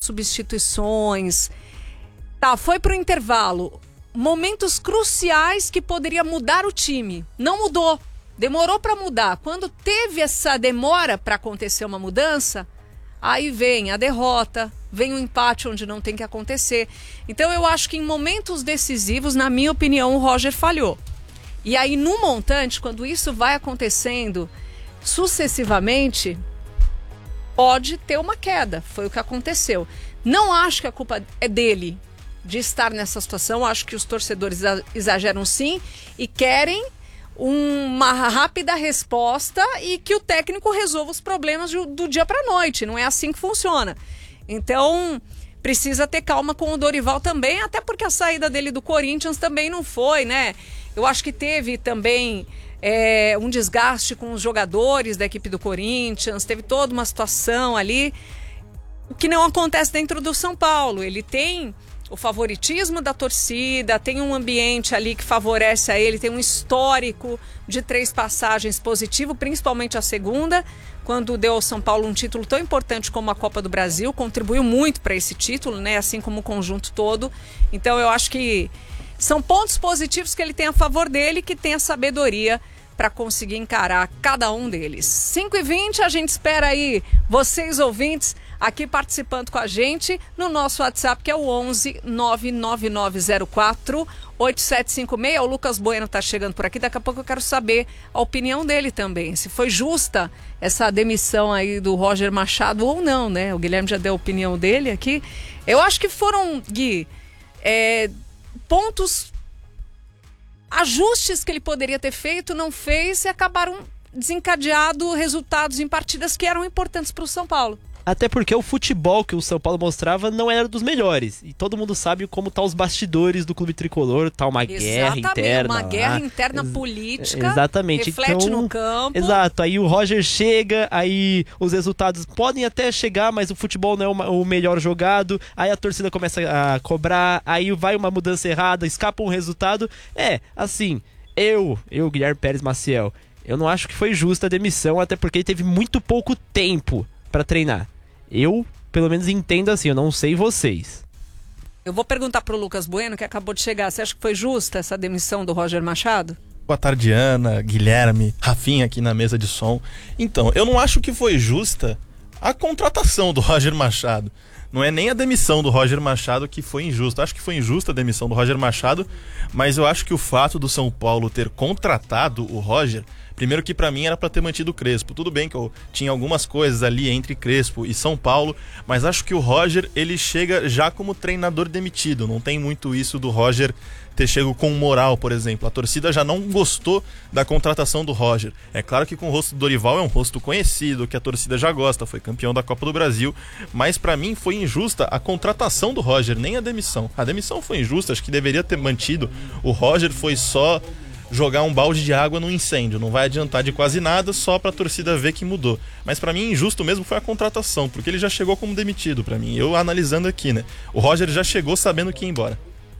substituições. Tá, foi pro intervalo. Momentos cruciais que poderia mudar o time. Não mudou. Demorou para mudar. Quando teve essa demora para acontecer uma mudança, aí vem a derrota, vem o empate onde não tem que acontecer. Então eu acho que em momentos decisivos, na minha opinião, o Roger falhou. E aí no montante, quando isso vai acontecendo sucessivamente, pode ter uma queda. Foi o que aconteceu. Não acho que a culpa é dele de estar nessa situação. Acho que os torcedores exageram sim e querem uma rápida resposta e que o técnico resolva os problemas do dia para a noite. Não é assim que funciona. Então, precisa ter calma com o Dorival também, até porque a saída dele do Corinthians também não foi, né? Eu acho que teve também um desgaste com os jogadores da equipe do Corinthians, teve toda uma situação ali, o que não acontece dentro do São Paulo. Ele tem o favoritismo da torcida, tem um ambiente ali que favorece a ele, tem um histórico de 3 passagens positivo, principalmente a segunda, quando deu ao São Paulo um título tão importante como a Copa do Brasil, contribuiu muito para esse título, né? Assim como o conjunto todo. Então eu acho que são pontos positivos que ele tem a favor dele, que tem a sabedoria para conseguir encarar cada um deles. 5h20, a gente espera aí vocês ouvintes aqui participando com a gente no nosso WhatsApp, que é o 11 99904 8756. O Lucas Bueno tá chegando por aqui, daqui a pouco eu quero saber a opinião dele também, se foi justa essa demissão aí do Roger Machado ou não, né? O Guilherme já deu a opinião dele aqui. Eu acho que foram, Gui, pontos, ajustes que ele poderia ter feito, não fez e acabaram desencadeando resultados em partidas que eram importantes para o São Paulo. Até porque o futebol que o São Paulo mostrava não era dos melhores. E todo mundo sabe como tá os bastidores do clube tricolor, tá uma guerra interna. Uma guerra interna política. Exatamente. Reflete no campo. Exato. Aí o Roger chega, aí os resultados podem até chegar, mas o futebol não é o melhor jogado. Aí a torcida começa a cobrar, aí vai uma mudança errada, escapa um resultado. Assim, eu, Guilherme Pérez Maciel, eu não acho que foi justa a demissão, até porque ele teve muito pouco tempo pra treinar. Eu, pelo menos, entendo assim, eu não sei vocês. Eu vou perguntar pro Lucas Bueno, que acabou de chegar. Você acha que foi justa essa demissão do Roger Machado? Boa tarde, Ana, Guilherme, Rafinha aqui na mesa de som. Então, eu não acho que foi justa a contratação do Roger Machado. Não é nem a demissão do Roger Machado que foi injusta. Acho que foi injusta a demissão do Roger Machado, mas eu acho que o fato do São Paulo ter contratado o Roger, primeiro que pra mim era pra ter mantido o Crespo. Tudo bem que eu tinha algumas coisas ali entre Crespo e São Paulo, mas acho que o Roger, ele chega já como treinador demitido. Não tem muito isso do Roger ter chego com moral, por exemplo. A torcida já não gostou da contratação do Roger. É claro que com o rosto do Dorival é um rosto conhecido, que a torcida já gosta, foi campeão da Copa do Brasil, mas pra mim foi injusta a contratação do Roger, nem a demissão. A demissão foi injusta, acho que deveria ter mantido. O Roger foi só jogar um balde de água no incêndio, não vai adiantar de quase nada, só pra torcida ver que mudou. Mas pra mim injusto mesmo foi a contratação, porque ele já chegou como demitido pra mim. Eu analisando aqui, né? O Roger já chegou sabendo que ia embora.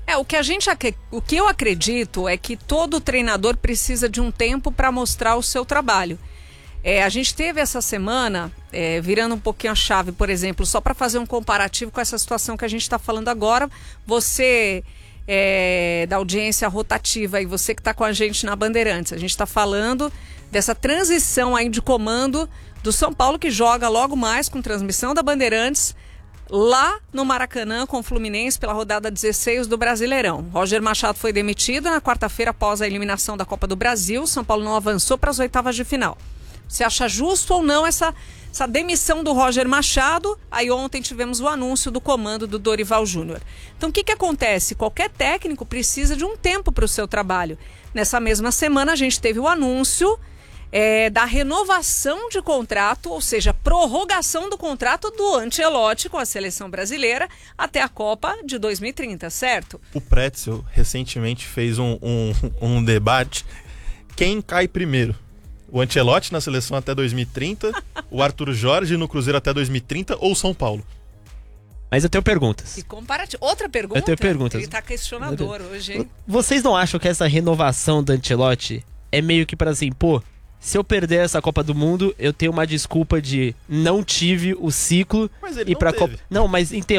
O que eu acredito é que todo treinador precisa de um tempo para mostrar o seu trabalho. A gente teve essa semana, virando um pouquinho a chave, por exemplo, só para fazer um comparativo com essa situação que a gente está falando agora, você da audiência rotativa e você que está com a gente na Bandeirantes, a gente está falando dessa transição aí de comando do São Paulo, que joga logo mais com transmissão da Bandeirantes, lá no Maracanã com o Fluminense pela rodada 16 do Brasileirão. Roger Machado foi demitido na quarta-feira após a eliminação da Copa do Brasil. São Paulo não avançou para as oitavas de final. Você acha justo ou não essa demissão do Roger Machado? Aí ontem tivemos o anúncio do comando do Dorival Júnior. Então o que acontece? Qualquer técnico precisa de um tempo para o seu trabalho. Nessa mesma semana a gente teve o anúncio da renovação de contrato, ou seja, prorrogação do contrato do Ancelotti com a seleção brasileira até a Copa de 2030, certo? O Pretzel recentemente fez um debate. Quem cai primeiro? O Ancelotti na seleção até 2030, o Arthur Jorge no Cruzeiro até 2030 ou São Paulo? Mas eu tenho perguntas. E comparativo. Outra pergunta? Eu tenho perguntas. Ele tá questionador hoje, hein? Vocês não acham que essa renovação do Ancelotti é meio que para assim, se eu perder essa Copa do Mundo, eu tenho uma desculpa de não tive o ciclo mas ele e para Copa. Não, mas